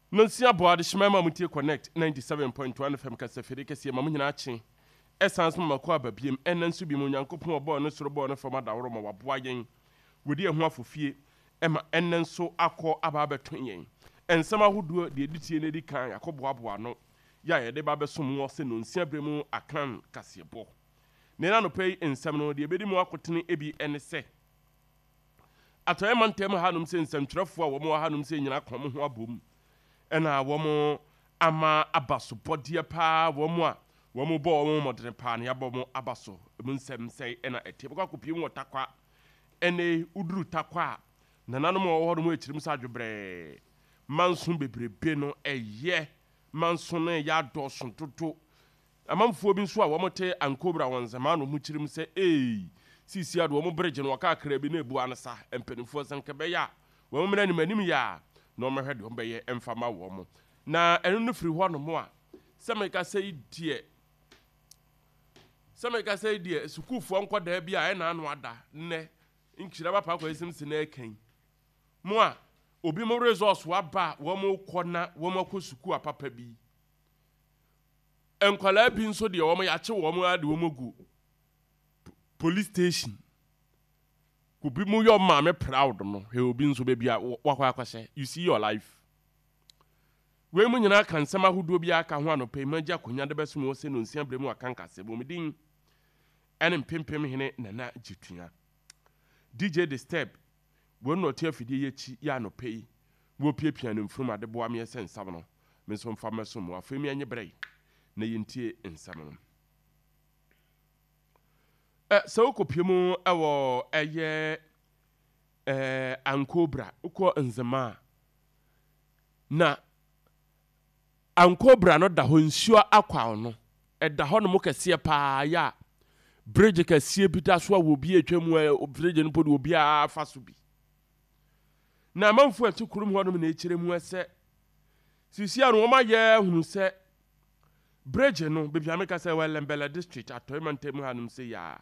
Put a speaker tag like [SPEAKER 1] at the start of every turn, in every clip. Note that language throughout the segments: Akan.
[SPEAKER 1] Nonsia board shema mutie connect 97.1 FM kasafiri kese ma munyina ache essence ma ko ababiem enanso bi mu nyankopon obo no soro bo no fama daworo ma waboa yen wodi ehu afofie ema enanso akọ aba beton yen ensama huduo de editie na di kan yakoboaboa no ya ye de ba besom wo se nonsia bremu akan kasebo ne na no pay ensam no de ebedi mu akotene ebi ene se atoye mantem hanum se nsamtwerefo a wo mo hanum se nyina kom ho abom ena womo ama abaso bodie pa womo bo womo modene pa na yabo mo abaso munsem sei ena ete bokwa kopiem wotakwa ene uduru takwa nananom wo ho mo echirim sa adwebre manso bebrebe no eye manso no ya doso toto amamfo bi nso a womo te ankobra wonzema no mu chirim se sisi ado womo bridge no waka akra bi na ebu ansa empenifo sanke ya womo mena ni manim ya no mehwe de ombeye emfama wo mo na enu no firi ho no mo a semeka sei die sukufo nkoda bi a na anu ada nne nkira ba pa kwa esim se na ekan mo a obi mo resource wa ba wo mo kona wo mo ko suku apapa bi enkwala bi nso de wo mo ya che wo mo ade wo mo gu police station kubi mu your mama proud no he obi nso be bia wakwa akwase you see your life we mu nyina kan sama hudo bia aka ho anope magya konya de beso mo se no nsia bremu akanka se bo medin ene mpempem hene nana jitua DJ the step we no tie afidie yechi ya anope wo piepia no mfrum ade boa me se nsam no me so mfa meso mo afemi anye brei na yentie nsam no so kopiemu ewo eye ankobra uko nzema na ankobra no da ho nsuo akwa no da ho no mo kese pa ya bridge kese bi da so wo bi atwam bridge no podo obi a faso bi na manfo atukurum ho no na ekiremu ese sisi anu ma ye hunu se bridge no bibia meka se Welembele district atoymantem hanum se ya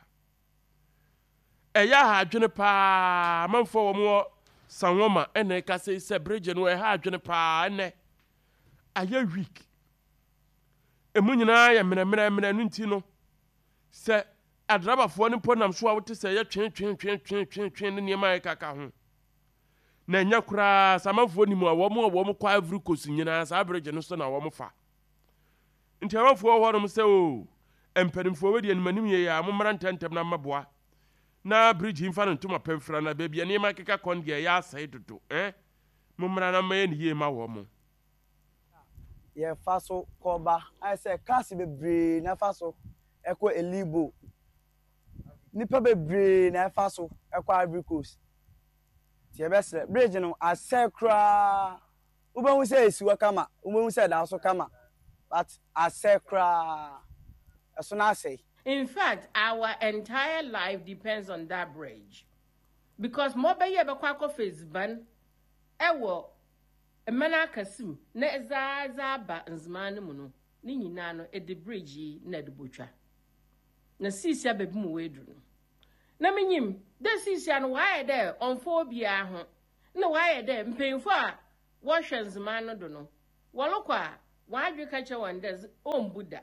[SPEAKER 1] eya ha adwene pa manfo wo mo sanwoma ene ka se bridge no ha adwene pa ene aya week emunyina ya mena no nti no se adrabafo ne ponam so a wote se ya twen ne niema ya kaka ho na nya kura samafo ni mu a wo mo kwa every kosi nyina sa bridge no so na wo mo fa nti amafo ho no se o empanimfo we de animanim ye ya mo mrantentem na maboa na bridge infa no ntoma pemfra na bebia niema keka kon de ya asai dodo mo mra na maye ni ye ma wo mo
[SPEAKER 2] ye faso koba I say kasi bebre na faso eko elibo nipa bebre na faso eko Ivory Coast tie besre bridge no asekra ube hu say esiwa kama ube hu say da so kama but asekra eso na say.
[SPEAKER 3] In fact, our entire life depends on that bridge. Because mobile bakwa face ban ewo emana kasim na ezaza ba nzman mu no ni nyina no e the bridge na de botwa. Na sisia bebi mu wedu no. Na menyim de sisia no why there on phobia ho. Na why there mpemfo a wo hwe nzman no do no. Wolokwa wadwe ka che wonders ombuda.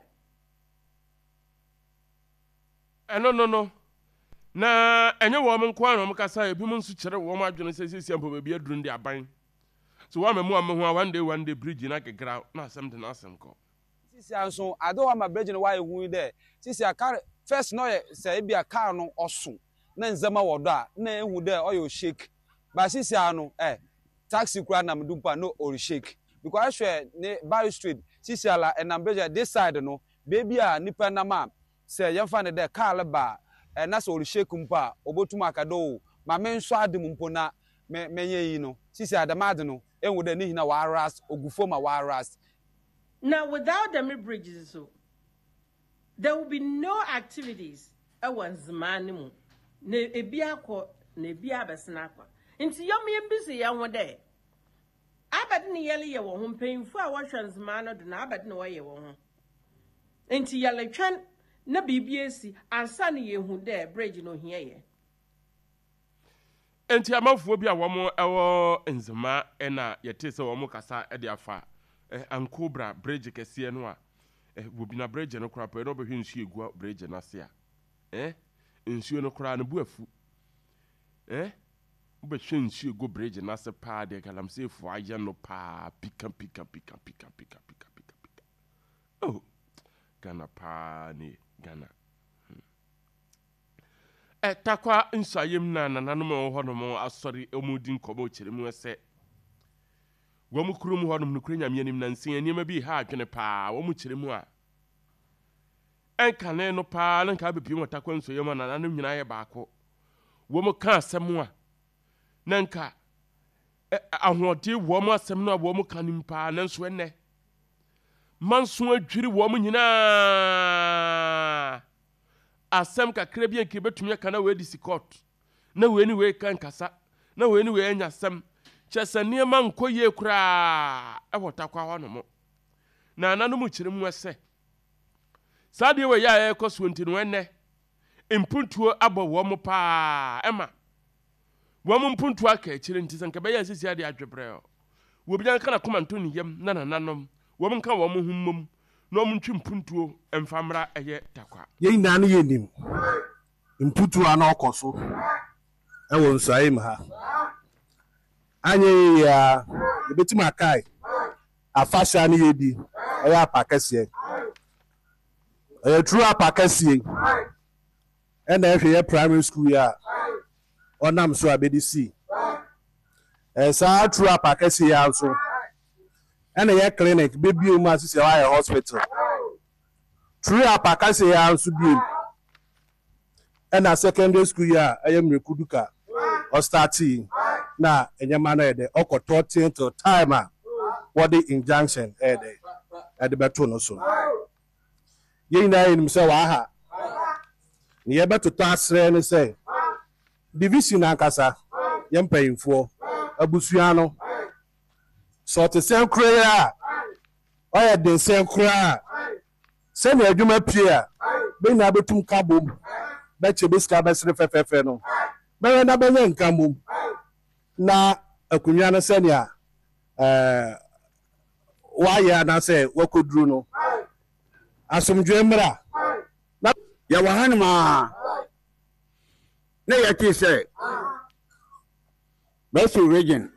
[SPEAKER 1] No. Na enye wo mo nkwa no mkasa ebi mu nsu kire wo mo adwene sesesi ampo ba bia duru ndi aban so wa memu amho a one day bridge na kegra na asem de na asem ko
[SPEAKER 2] sisi anso ado wa ma bridge no wa ehu de sisi aka first no ye say bia car no oso na nzema wodo a na ehu de oyo shake ba sisi ano taxi kura na mdumpa no or shake because hwe ne Barry Street sisi ala enam bridge this side no baby a nipa na ma say yemfa ne de car ba na so shake mpa obotum akado ma me nso adem mpo na menye yi no sisi adamade no enwo de ni hina wa ras ogufo ma wa ras.
[SPEAKER 3] Now without the bridges so there will be no activities ewanzman mu na ebi akọ na ebi abesena akwa nti yom yembisi ya ho de abade ne yele ye wo ho mpemfu a wohwanzman no do na abade ne wo ye wo ho nti yele twan na BBAC ansa ne yehu de bridge no hia ye
[SPEAKER 1] enti amafo bi a wo mo ewo nzema na yete se wo mo kasa de afa ankobra bridge kɛseɛ no a wobi na bridge no koraa pɛ no bɛhwɛ nsuo egu bridge no ase a nsuo no koraa no bu afu wobɛhwɛ nsuo egu bridge no ase paa deɛ galamseyfoɔ ayɛ no paa pika oh Ghana paa ne Ghana takwa nsayem na nananom wɔ hɔ nom asɔre ɔmudi nkɔmɔ kyerɛ mu sɛ wɔn kurom hɔ nom no kura nyame anim na nsia nneɛma bi ha adwene paa wɔn kyerɛ mu a ɛnkane no paa na nka bepiem wɔ takwa nsayem a nananom nyinaa yɛ baako wɔn ka asɛm a na nka ahoɔden wɔn asɛm no a wɔn ka nim paa nanso ɛnɛ manso adwiri wɔn nyinaa asɛm kakra bi nke betumi aka na we disikɔt na we ni we kan kasa na we ni we anya asɛm kyɛsɛ nneɛma nkɔ yie koraa ɛwɔ takwa hɔ no mo na nanom kyerɛ mu ɛsɛ saa deɛ wɔ yɛ a ɛkɔ so nti no ɛnɛ mpuntuo abɔ wɔn paa ɛma wɔn mpuntuo aka akyire nti sɛ nka bɛyɛ asisi ade adwebrɛ wɔ bi nka na komanto ne yam na nananom wɔn nka wɔn ho mmom na wɔn ntwi mpuntuo mfamra ɛyɛ takwa
[SPEAKER 4] yɛn nyinaa no yɛ nim mpuntuo a na ɔkɔ so ɛwɔ nsɔayim ha anye ya yɛbɛtumi akae afahyɛ no yɛdi ɛyɛ apa kɛseɛ ɛyɛ turu apa kɛseɛ ɛna ɛhwɛ yɛ primary school a ɔnam so a bɛdi si saa turu apa kɛseɛ ya nso ɛna yɛ clinic bɛbie mu asisi ɛwɔ ayɛ hospital turu apa kɛseɛ ya nso bie ɛna secondary school a ɛyɛ mmerekuduka ɔstati na enyema na ede okoto till time a what the injunction ede beto no so ye na enim se wa ha ne ye beto to asre ne se division akasa ye mpayimfo abusua no so te sen kura o ye den sen kura se na adwuma pie a be na betum kabom be che biska be sere fefefe no be na be nkamom na akunya no sɛnea wayɛ anasɛ wakoduru no asomdwe mmra na
[SPEAKER 5] yɛwɔ hanom a na yɛte sɛ bɛso region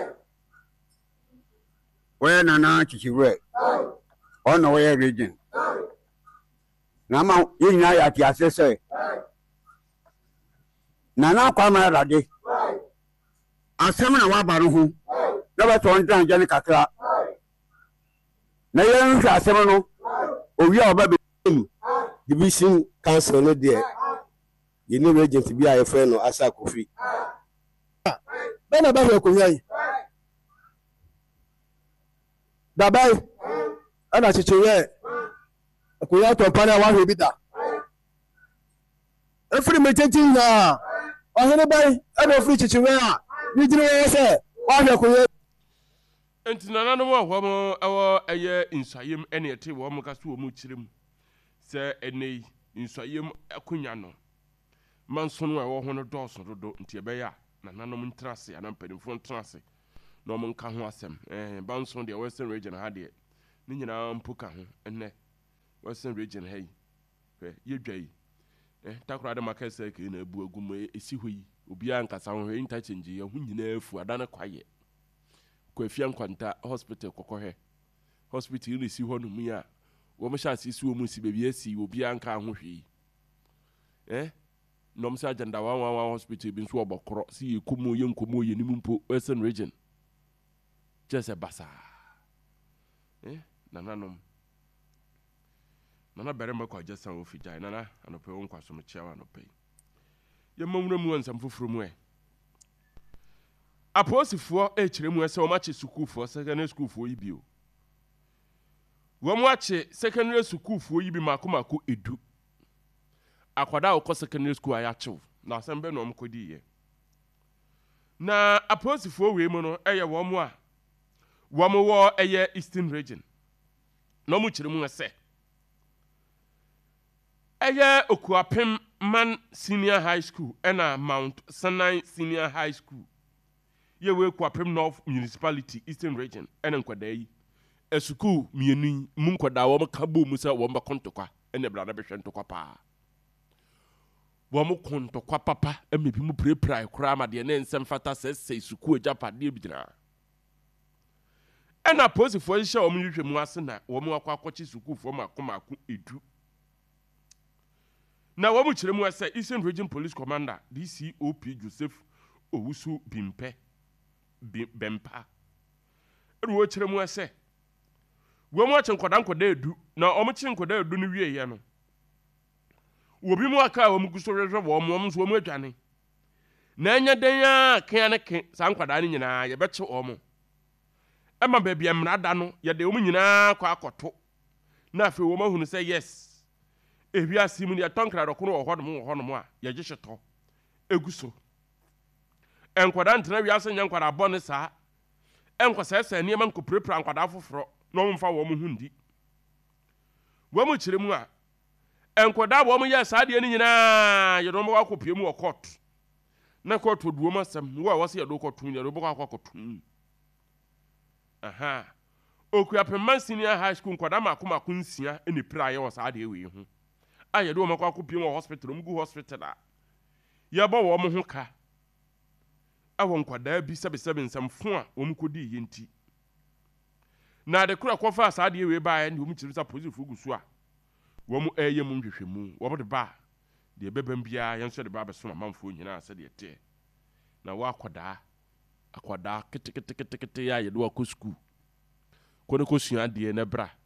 [SPEAKER 5] wɔyɛ nana kyikyirɛ ɔna wɔyɛ region na ma yɛnyina yɛate ase sɛ nana Kwame Adade asɛm na waba no ho na bɛtɔ ntan gya ne kakra na yɛnhwɛ asɛm no owi a ɔba bɛmu
[SPEAKER 4] division council no deɛ yɛne regent bi a yɛfrɛ no Asa Kofi bɛna bɛhwɛ akonnwa yi dabae ɛna kyekyerɛ akonnwa tɔmpa no a wahwɛ bi da ɛfiri mekyɛkyi nyinaa ɔhene bɛn ɛna ɔfiri kyekyerɛ a
[SPEAKER 1] enti nananom a hɔ mo ɛwɔ ɛyɛ nsayem ɛne ɛte wɔ mo kaso wɔ mu kyerɛ mu sɛ ɛnɛ nsayem akonya no manso no a ɛwɔ ho no dɔɔso dodo nti ɛbɛyɛ a nananom ntena ase ana mpanimfoɔ ntena ase na ɔmo nka ho asɛm banso deɛ western region ha deɛ ne nyinaa mpo ka ho ɛnɛ western region ha yi yɛdwa yi takora de maka sɛ kei na abu agu mu ɛsi hɔ yi obiara nkasa ho hwɛ interchange yɛ ho nyinaa afu adane kwayɛ kwafia nkwanta hospital kɔkɔhwɛ hospital no si hɔ no mu a wɔn hyɛ ase si wɔn si baabi asi obiara nka ho hwɛ yi nom sɛ agenda 111 hospital bi nso ɔbɔkorɔ si yɛ komo yɛ nkomo yɛ nimu mpo western region kyɛ sɛ basaa nananom nana barima kɔ agya san ofi gyae nana anɔpɛ wo nkwa so no kyia anɔpɛ yɛmmawura mu ansam foforɔ mu aposifoɔ ɛkyerɛ mu sɛ wɔmakye sukuufoɔ secondary schoolfoɔ yi bio wɔn akye secondary schoolfoɔ yi bi maako edu akwadaa wokɔ secondary school a yɛakyew na asɛm bɛ na wɔn kɔdiiɛ na aposifoɔ wei mu no ɛyɛ wɔn a wɔn wɔ ɛyɛ eastern region na wɔn kyerɛ mu sɛ ɛyɛ Okuapem Man Senior High School ɛna Mount Sinai Senior High School yɛwɔ Okuapem North Municipality Eastern Region ɛna nkwadaa yi esuku mienu mu nkwadaa wɔn ka bɔ mu sɛ wɔn bɛ kɔntɔkwa ɛna brada bɛhwɛ ntɔkwa paa wɔn kɔntɔkwa papa ɛmɛ bi mu pirapira koraa ama deɛ ne nsɛm fata sɛ suku agyapadeɛ bi gyina ɛna polisifoɔ hyehyɛ wɔn hwehwɛ mu ase na wɔn akɔ akɔkye sukuufoɔ maako edu na wɔn kyerɛ mu sɛ Eastern Region Police Commander DCOP Joseph Owusu Bempa ɛna wɔn kyerɛ mu sɛ wɔn akye nkɔdaa edu na wɔn kye nkɔdaa edu no wie yɛ no obi mu aka wɔn gu so hwehwɛ wɔn nso wɔn adwane na anya dan a kea ne ke saa nkɔdaa no nyinaa yɛbɛkye wɔn ɛma baabi amrada no yɛde wɔn nyinaa kɔ akɔto na afei wɔn ahunu sɛ yes ebi asim ne yɛtɔ nkradɔko no wɔ hɔnom a yɛgye hyetɔ egu so nkwadaa ntena wiase nyɛ nkwadaa bɔ ne saa nkɔsɛsɛ nneɛma nkɔpirapira nkwadaa foforɔ na wɔn mfa wɔn ho ndi wɔn kyerɛ mu a nkwadaa wɔn yɛ saa deɛ no nyinaa yɛde wɔn bɔ akɔpie mu wɔ court na court wɔ duom asɛm wo a wɔsɛ yɛde kɔtum yɛde bɔ akɔtum aha Okuapemma Senior High School nkwadaa mako nsia ne pira yɛ wɔ saa deɛ wei ho a yɛde wɔn akɔ akɔpie mu wɔ hospital wɔn gu hospital a yɛbɔ wɔn ho ka awɔ nkwadaa bi sɛbesɛbe nsɛmfo a wɔn kɔdi yɛ nti na de kura kɔfa saa deɛ wei baa ne wɔn kyerɛ sɛ polisifoɔ gu so a wɔn ɛyɛ mu nhwehwɛmu wɔn de ba deɛ bɛbɛn biara yɛn nso de ba abɛso amanfoɔ nyinaa sɛ deɛ teɛ na wɔ akwadaa ketekete a yɛde wakɔ sukuu kɔ ne kɔ sua adeɛ ne bra